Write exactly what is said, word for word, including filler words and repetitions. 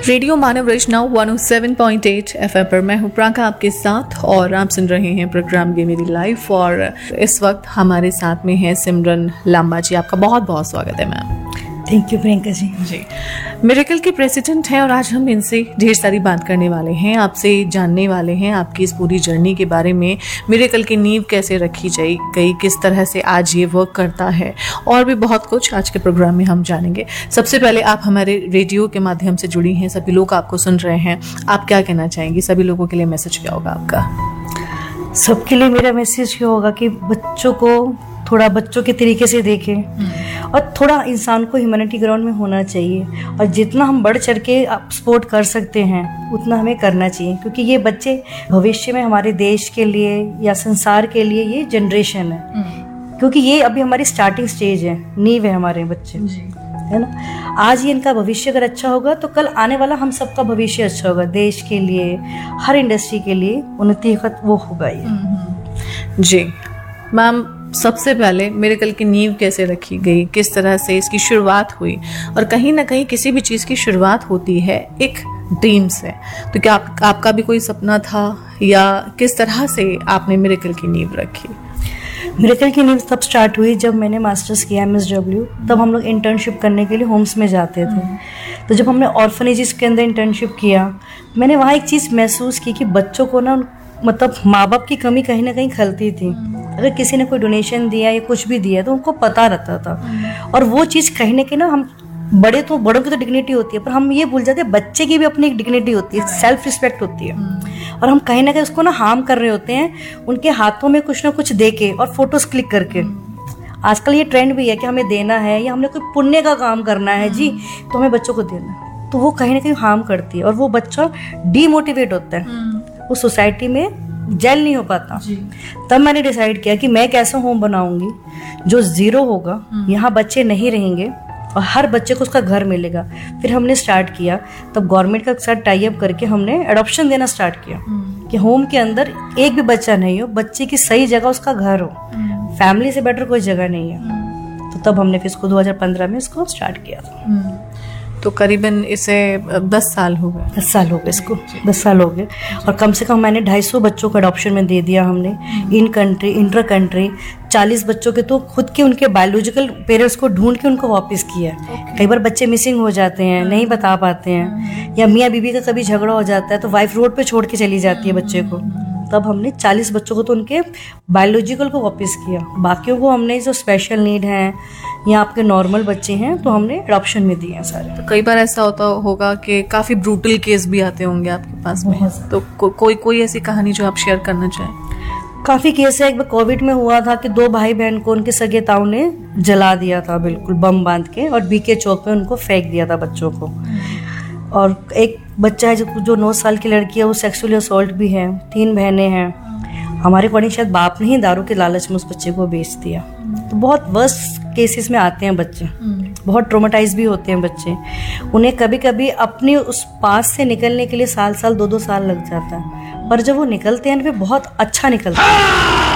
Radio मानव रचना एक सौ सात पॉइंट आठ एफएम पर मैं हूं प्राका आपके साथ और आप सुन रहे हैं प्रोग्राम ये मेरी लाइफ। और इस वक्त हमारे साथ में है सिमरन लांबा जी। आपका बहुत बहुत स्वागत है ma'am. Thank you Priyanka ji. Ji miracle के प्रेसिडेंट हैं और आज हम इनसे ढेर सारी बात करने वाले हैं, आपसे जानने वाले हैं आपकी इस पूरी जर्नी के बारे में। मिरेकल की नींव कैसे रखी जाई गई, किस तरह से आज ये वर्क करता है और भी बहुत कुछ आज के प्रोग्राम में हम जानेंगे। सबसे पहले आप हमारे रेडियो के माध्यम से जुड़ी हैं, सभी लोग आपको सुन रहे हैं, आप क्या कहना चाहेंगी? सभी लोगों के लिए मैसेज क्या होगा आपका? सबके लिए मेरा मैसेज ये होगा कि बच्चों को थोड़ा बच्चों के तरीके से देखें और थोड़ा इंसान को ह्यूमैनिटी ग्राउंड में होना चाहिए और जितना हम बढ़ चढ़ के सपोर्ट कर सकते हैं उतना हमें करना चाहिए, क्योंकि ये बच्चे भविष्य में हमारे देश के लिए या संसार के लिए ये जनरेशन है। क्योंकि ये अभी हमारी स्टार्टिंग स्टेज है, नींव है हमारे बच्चे, है ना। आज ये इनका भविष्य अगर अच्छा होगा तो कल आने वाला हम सबका भविष्य अच्छा होगा, देश के लिए, हर इंडस्ट्री के लिए उन्नति वो होगा ये। जी मैम, सबसे पहले मिरेकल की नींव कैसे रखी गई, किस तरह से इसकी शुरुआत हुई? और कहीं ना कहीं किसी भी चीज़ की शुरुआत होती है एक ड्रीम से, तो क्या आप, आपका भी कोई सपना था या किस तरह से आपने मिरेकल की नींव रखी? मिरेकल की नींव तब स्टार्ट हुई जब मैंने मास्टर्स किया एम एस डब्ल्यू। तब हम लोग इंटर्नशिप करने के लिए होम्स में जाते थे। तो जब हमने ऑर्फनेजेस के अंदर इंटर्नशिप किया, मैंने वहाँ एक चीज़ महसूस की कि बच्चों को ना मतलब माँ बाप की कमी कहीं ना कहीं खलती थी। अगर किसी ने कोई डोनेशन दिया या कुछ भी दिया तो उनको पता रहता था, और वो चीज़ कहीं ना कहीं ना हम बड़े तो बड़ों की तो डिग्निटी होती है, पर हम ये भूल जाते हैं बच्चे की भी अपनी एक डिग्निटी होती है, सेल्फ रिस्पेक्ट होती है। और हम कहीं ना कहीं उसको ना हार्म कर रहे होते हैं उनके हाथों में कुछ ना कुछ दे के और फोटोज क्लिक करके। आजकल ये ट्रेंड भी है कि हमें देना है या हमने कोई पुण्य का काम करना है जी, तो हमें बच्चों को देना है, तो वो कहीं ना कहीं हार्म करती है और वो बच्चा डीमोटिवेट होता है, वो सोसाइटी में जेल नहीं हो पाता। तब मैंने डिसाइड किया कि मैं एक ऐसा होम बनाऊंगी जो जीरो होगा, यहाँ बच्चे नहीं रहेंगे और हर बच्चे को उसका घर मिलेगा। फिर हमने स्टार्ट किया, तब गवर्नमेंट का साथ टाई अप करके हमने एडॉप्शन देना स्टार्ट किया कि होम के अंदर एक भी बच्चा नहीं हो, बच्चे की सही जगह उसका घर हो, फैमिली से बेटर कोई जगह नहीं है। तो तब हमने फिर इसको दो हज़ार पंद्रह में इसको स्टार्ट किया था। तो करीबन इसे दस साल हो गए दस साल हो गए इसको दस साल हो गए और कम से कम मैंने ढाई सौ बच्चों को अडॉप्शन में दे दिया हमने, इन कंट्री इंटर कंट्री। चालीस बच्चों के तो खुद के उनके बायोलॉजिकल पेरेंट्स को ढूंढ के उनको वापस किया। okay. कई बार बच्चे मिसिंग हो जाते हैं, नहीं बता पाते हैं, या मियाँ बीबी का कभी झगड़ा हो जाता है तो वाइफ रोड पे छोड़ के चली जाती है बच्चे को। तब हमने चालीस बच्चों को तो उनके बायोलॉजिकल को वापस किया। बाकियों को हमने जो स्पेशल नीड हैं या आपके नॉर्मल बच्चे हैं तो हमने एडॉप्शन में दिए हैं सारे। तो कई बार ऐसा होता होगा कि काफ़ी ब्रूटल केस भी आते होंगे आपके पास में, तो को, कोई कोई ऐसी कहानी जो आप शेयर करना चाहें? काफ़ी केस है। एक बार कोविड में हुआ था कि दो भाई बहन को उनके सगे ताऊ ने जला दिया था, बिल्कुल बम बांध के, और बीके चौक पे उनको फेंक दिया था बच्चों को। और एक बच्चा है जो जो नौ साल की लड़की है, वो सेक्सुअली असॉल्ट भी है। तीन बहनें हैं। हमारे अकॉर्डिंग शायद बाप ने ही दारू के लालच में उस बच्चे को बेच दिया। तो बहुत वर्स्ट केसेस में आते हैं बच्चे, बहुत ट्रोमेटाइज भी होते हैं बच्चे। उन्हें कभी कभी अपने उस पास से निकलने के लिए साल साल दो दो साल लग जाता है, पर जब वो निकलते हैं वे बहुत अच्छा निकलते हैं।